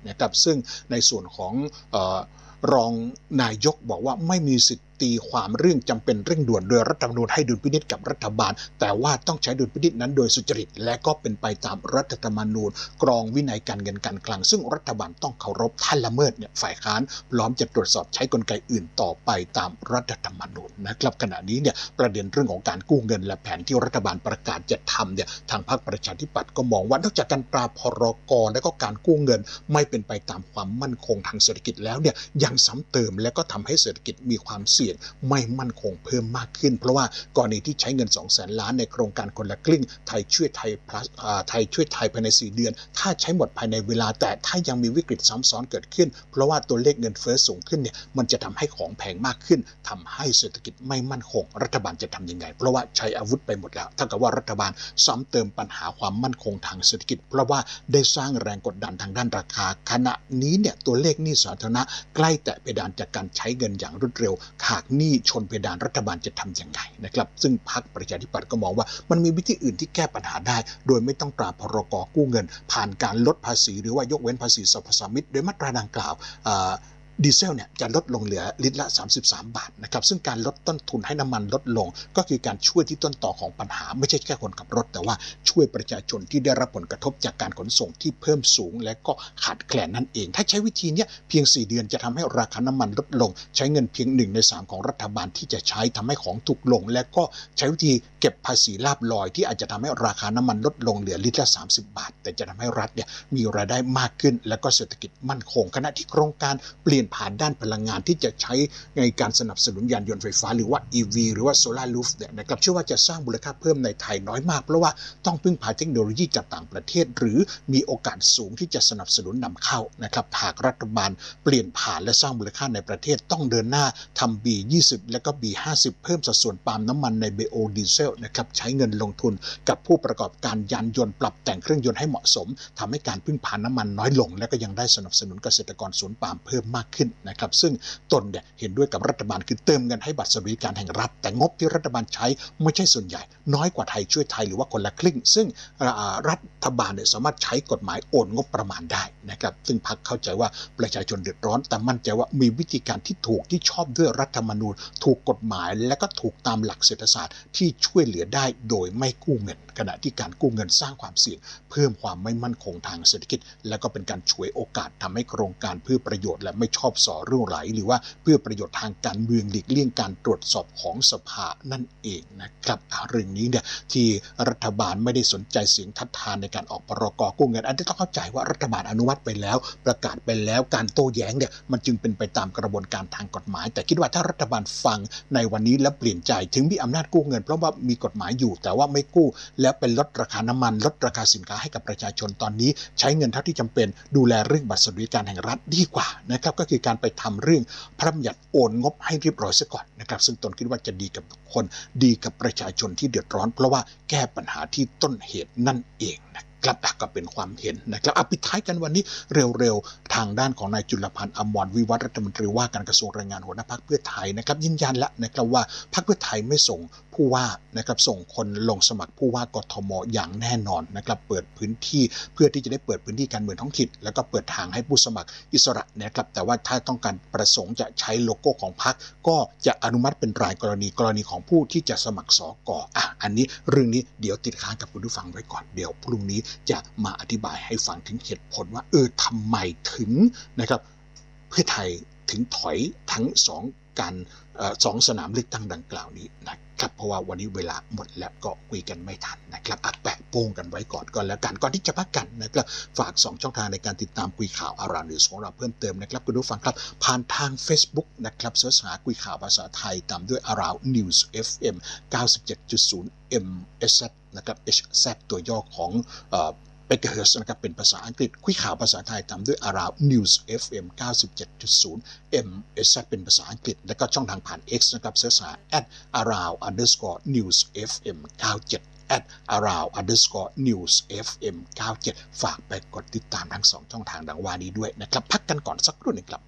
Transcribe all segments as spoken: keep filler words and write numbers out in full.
นะครับซึ่งในส่วนของเอ่อรองนายกบอกว่าไม่มีสิทธิตีความเรื่องจำเป็นเร่งด่วนโดยรัฐธรรมนูญให้ดุลพินิจกับรัฐบาลแต่ว่าต้องใช้ดุลพินิจนั้นโดยสุจริตและก็เป็นไปตามรัฐธรรมนูญกรองวินัยการเงินการคลังซึ่งรัฐบาลต้องเคารพท่านละเมิดเนี่ยฝ่ายค้านพร้อมจะตรวจสอบใช้กลไกอื่นต่อไปตามรัฐธรรมนูญนะครับขณะนี้เนี่ยประเด็นเรื่องของการกู้เงินและแผนที่รัฐบาลประกาศจะทำเนี่ยทางพรรคประชาธิปัตย์ก็มองว่านอกจากการปราบพรก.และก็การกู้เงินไม่เป็นไปตามความมั่นคงทางเศรษฐกิจแล้วเนี่ยยังซ้ำเติมและก็ทำให้เศรษฐกิจมีความเสี่ยงไม่มั่นคงเพิ่มมากขึ้นเพราะว่ากรณีที่ใช้เงิน สองแสน ล้านในโครงการคนละครึ่งไทยช่วยไทย plus ไทยช่วยไทยภายในสี่เดือนถ้าใช้หมดภายในเวลาแต่ถ้ายังมีวิกฤตซ้ำซ้อนเกิดขึ้นเพราะว่าตัวเลขเงินเฟ้อสูงขึ้นเนี่ยมันจะทำให้ของแพงมากขึ้นทำให้เศรษฐกิจไม่มั่นคงรัฐบาลจะทำยังไงเพราะว่าใช้อาวุธไปหมดแล้วเท่ากับว่ารัฐบาลซ้ำเติมปัญหาความมั่นคงทางเศรษฐกิจเพราะว่าได้สร้างแรงกดดันทางด้านราคาขณะนี้เนี่ยตัวเลขหนี้สาธารณะใกล้แตะเพดานจากการใช้เงินอย่างรวดเร็วหากหนี้ชนเพดานรัฐบาลจะทำยังไงนะครับซึ่งพรรคประชาธิปัตย์ก็มองว่ามันมีวิธีอื่นที่แก้ปัญหาได้โดยไม่ต้องปราบพรก.กู้เงินผ่านการลดภาษีหรือว่ายกเว้นภาษีสรรพสามิตโดยมาตราดังกล่าวดีเซลเนี่ยจะลดลงเหลือลิตรละสามสิบสามบาทนะครับซึ่งการลดต้นทุนให้น้ำมันลดลงก็คือการช่วยที่ต้นต่อของปัญหาไม่ใช่แค่คนขับรถแต่ว่าช่วยประชาชนที่ได้รับผลกระทบจากการขนส่งที่เพิ่มสูงและก็ขาดแคลนนั่นเองถ้าใช้วิธีนี้เพียงสี่เดือนจะทำให้ราคาน้ำมันลดลงใช้เงินเพียงหนึ่งในสามของรัฐบาลที่จะใช้ทำให้ของถูกลงและก็ใช้วิธีเก็บภาษีลาภลอยที่อาจจะทำให้ราคาน้ำมันลดลงเหลือลิตรละสามสิบบาทแต่จะทำให้รัฐเนี่ยมีรายได้มากขึ้นและก็เศรษฐกิจมั่นคงขณะที่โครงการเปลี่ยนผ่านด้านพลังงานที่จะใช้ในการสนับสนุนยานยนต์ไฟฟ้าหรือว่า อี วี หรือว่า Solar Roof เนี่ยนะครับเชื่อว่าจะสร้างมูลค่าเพิ่มในไทยน้อยมากเพราะว่าต้องพึ่งพาเทคโนโลยีจากต่างประเทศหรือมีโอกาสสูงที่จะสนับสนุนนำเข้านะครับหากรัฐบาลเปลี่ยนผ่านและสร้างมูลค่าในประเทศต้องเดินหน้าทำ บี ยี่สิบ และก็ บี ห้าสิบ เพิ่มสัดส่วนปาล์มน้ำมันในไบโอดีเซลนะครับใช้เงินลงทุนกับผู้ประกอบการยานยนต์ปรับแต่งเครื่องยนต์ให้เหมาะสมทำให้การพึ่งพาน้ำมันน้อยลงและก็ยังได้สนับสนุนเกษตรกรสวนปาล์มเพิ่มมากขึ้นนะครับซึ่งตนเนี่ยเห็นด้วยกับรัฐบาลคือเติมเงินให้บัตรสวัสดิการแห่งรัฐแต่งบที่รัฐบาลใช้ไม่ใช่ส่วนใหญ่น้อยกว่าไทยช่วยไทยหรือว่าคนละครึ่งซึ่งรัฐบาลเนี่ยสามารถใช้กฎหมายโอนงบประมาณได้นะครับซึ่งพรรคเข้าใจว่าประชาชนเดือดร้อนแต่มั่นใจว่ามีวิธีการที่ถูกที่ชอบด้วยรัฐธรรมนูญถูกกฎหมายและก็ถูกตามหลักเศรษฐศาสตร์ที่ช่วยเหลือได้โดยไม่กู้เงินขณะที่การกู้เงินสร้างความเสี่ยงเพิ่มความไม่มั่นคงทางเศรษฐกิจและก็เป็นการฉวยโอกาสทำให้โครงการเพื่อประโยชน์และไม่ชอบส่อรั่วไหลหรือว่าเพื่อประโยชน์ทางการเมืองหลีกเลี่ยงการตรวจสอบของสภานั่นเองนะครับเรื่องนี้เนี่ยที่รัฐบาลไม่ได้สนใจเสียงทัดทานในการออกพรก.กู้เงินอันนี้ต้องเข้าใจว่ารัฐบาลอนุมัติไปแล้วประกาศไปแล้วการโต้แย้งเนี่ยมันจึงเป็นไปตามกระบวนการทางกฎหมายแต่คิดว่าถ้ารัฐบาลฟังในวันนี้และเปลี่ยนใจถึงมีอำนาจกู้เงินเพราะว่ามีกฎหมายอยู่แต่ว่าไม่กู้แล้วเป็นลดราคาน้ำมันลดราคาสินค้าให้กับประชาชนตอนนี้ใช้เงินเท่าที่จำเป็นดูแลเรื่องบัตรสวัสดิการแห่งรัฐดีกว่านะครับก็คือการไปทำเรื่องพระราชบัญญัติโอนงบให้เรียบร้อยซะก่อนนะครับซึ่งตนคิดว่าจะดีกับทุกคนดีกับประชาชนที่เดือดร้อนเพราะว่าแก้ปัญหาที่ต้นเหตุนั่นเองนะครับก็เป็นความเห็นนะครับปิดท้ายกันวันนี้เร็วๆทางด้านของนายจุลพันธ์อมรวิวัฒน์รัฐมนตรีว่าการกระทรวงแรงงานหัวหน้าพรรคเพื่อไทยนะครับยืนยันแล้วนะครับว่าพรรคเพื่อไทยไม่ส่งผู้ว่านะครับส่งคนลงสมัครผู้ว่ากทมอย่างแน่นอนนะครับเปิดพื้นที่เพื่อที่จะได้เปิดพื้นที่การเมืองท้องถิ่นแล้วก็เปิดทางให้ผู้สมัครอิสระนะครับแต่ว่าถ้าต้องการประสงค์จะใช้โลโก้ของพรรคก็จะอนุมัติเป็นรายกรณีกรณีของผู้ที่จะสมัครสกอ่ะอันนี้เรื่องนี้เดี๋ยวติดค้างกับคุณผู้ฟังไว้ก่อนเดี๋ยวพรุ่งนี้จะมาอธิบายให้ฟังถึงเหตุผลว่าเออทำไมถึงนะครับเพื่อไทยถึงถอยทั้งสองการสองสนามเลือกตั้งดังกล่าวนี้นะครับเพราะว่าวันนี้เวลาหมดแล้วก็คุยกันไม่ทันนะครับอัดแปะโป้งกันไว้ก่อนก่อนแล้วกันก่อนที่จะพักกันนะครับฝากสองช่องทางในการติดตามคุยข่าวอารามนิวส์ของเราเพิ่มเติมนะครับคุณผู้ฟังครับผ่านทาง Facebook นะครับเสิร์ชหาคุยข่าวภาษาไทยตามด้วยอารามนิวส์ เอฟ เอ็ม เก้าสิบเจ็ดจุดศูนย์ เอ็ม เอส นะครับ เอช แซด ตัวย่อของเอ่อเมกะเฮิร์ตซ์นะครับเป็นภาษาอังกฤษคุยข่าวภาษาไทยตามด้วย Around News เอฟ เอ็ม เก้าสิบเจ็ดจุดศูนย์ เอ็ม เอส เป็นภาษาอังกฤษและก็ช่องทางผ่าน X นะครับเสิร์ชหา แอท อาราว underscore news เอฟ เอ็ม เก้าสิบเจ็ด แอท อาราว underscore news เอฟ เอ็ม เก้าสิบเจ็ดฝากไปกดติดตามทั้งสองช่องทางดังว่านี้ด้วยนะครับพักกันก่อนสักครู่หนึ่งครับ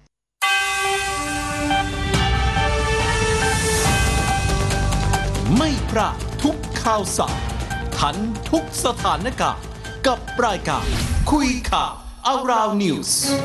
ไม่พลาดทุกข่าวสารทันทุกสถานการณ์กับรายการคุยข่าว Around News